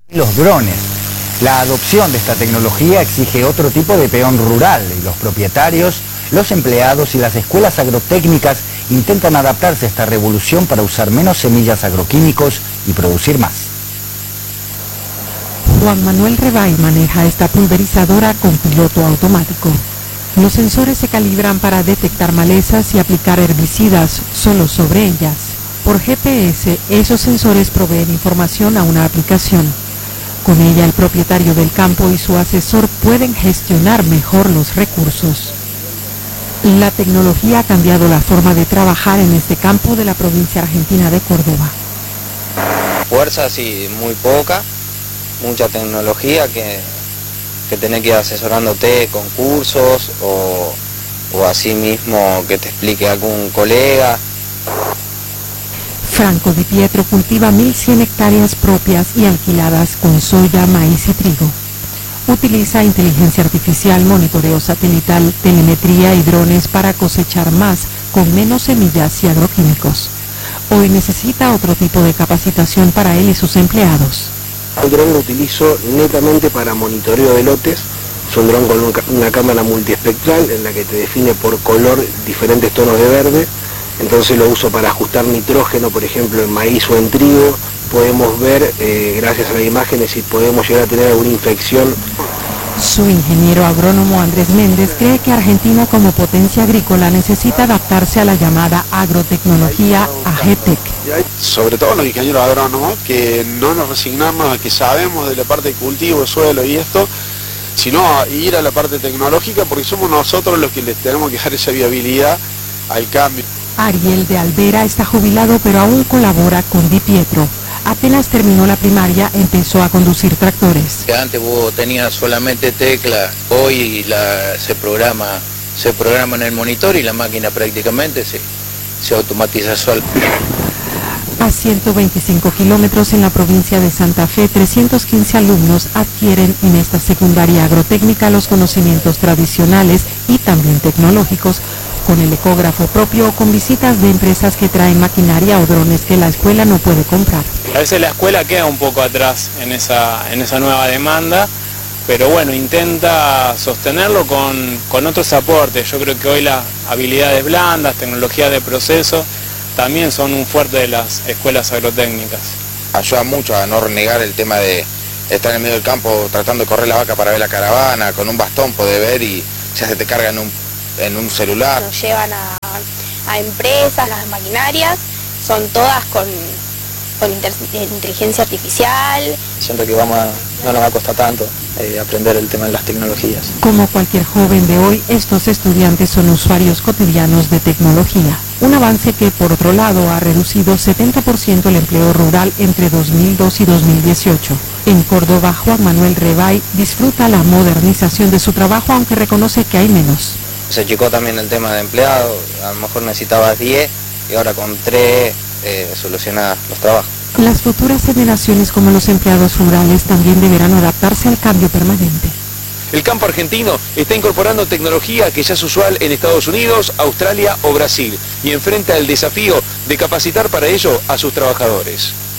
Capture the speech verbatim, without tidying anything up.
Los drones. La adopción de esta tecnología exige otro tipo de peón rural y los propietarios, los empleados y las escuelas agrotécnicas intentan adaptarse a esta revolución para usar menos semillas agroquímicos y producir más. Juan Manuel Rebay maneja esta pulverizadora con piloto automático. Los sensores se calibran para detectar malezas y aplicar herbicidas solo sobre ellas. Por G P S, esos sensores proveen información a una aplicación. Con ella, el propietario del campo y su asesor pueden gestionar mejor los recursos. La tecnología ha cambiado la forma de trabajar en este campo de la provincia argentina de Córdoba. Fuerza sí, muy poca, mucha tecnología que, que tenés que ir asesorándote con cursos o, o así mismo que te explique algún colega. Franco Di Pietro cultiva mil cien hectáreas propias y alquiladas con soya, maíz y trigo. Utiliza inteligencia artificial, monitoreo satelital, telemetría y drones para cosechar más con menos semillas y agroquímicos. Hoy necesita otro tipo de capacitación para él y sus empleados. El dron lo utilizo netamente para monitoreo de lotes. Es un dron con una cámara multiespectral en la que te define por color diferentes tonos de verde. Entonces lo uso para ajustar nitrógeno, por ejemplo, en maíz o en trigo. Podemos ver, eh, gracias a las imágenes, si podemos llegar a tener alguna infección. Su ingeniero agrónomo Andrés Méndez cree que Argentina como potencia agrícola necesita adaptarse a la llamada agrotecnología A G T E C. Sobre todo los ingenieros agrónomos, que no nos resignamos a que sabemos de la parte de cultivo, suelo y esto, sino a ir a la parte tecnológica, porque somos nosotros los que les tenemos que dar esa viabilidad al cambio. Ariel de Albera está jubilado pero aún colabora con Di Pietro. Apenas terminó la primaria, empezó a conducir tractores. Antes vos tenías solamente tecla, hoy la, se programa se programa en el monitor y la máquina prácticamente se, se automatiza sola. A ciento veinticinco kilómetros en la provincia de Santa Fe, trescientos quince alumnos adquieren en esta secundaria agrotécnica los conocimientos tradicionales y también tecnológicos, con el ecógrafo propio o con visitas de empresas que traen maquinaria o drones que la escuela no puede comprar. A veces la escuela queda un poco atrás en esa, en esa nueva demanda, pero bueno, intenta sostenerlo con, con otros aportes. Yo creo que hoy las habilidades blandas, tecnologías de proceso, también son un fuerte de las escuelas agrotécnicas. Ayuda mucho a no renegar el tema de estar en el medio del campo tratando de correr la vaca para ver la caravana, con un bastón poder ver y ya se te carga en un, en un celular. Nos llevan a, a empresas, las maquinarias, son todas con, con inter, inteligencia artificial. Siento que vamos a, no nos va a costar tanto eh, aprender el tema de las tecnologías. Como cualquier joven de hoy, estos estudiantes son usuarios cotidianos de tecnología. Un avance que, por otro lado, ha reducido setenta por ciento el empleo rural entre dos mil dos y dos mil dieciocho. En Córdoba, Juan Manuel Rebay disfruta la modernización de su trabajo, aunque reconoce que hay menos. Se achicó también el tema de empleados, a lo mejor necesitabas diez y ahora con tres eh, solucionas los trabajos. Las futuras generaciones, como los empleados rurales, también deberán adaptarse al cambio permanente. El campo argentino está incorporando tecnología que ya es usual en Estados Unidos, Australia o Brasil y enfrenta el desafío de capacitar para ello a sus trabajadores.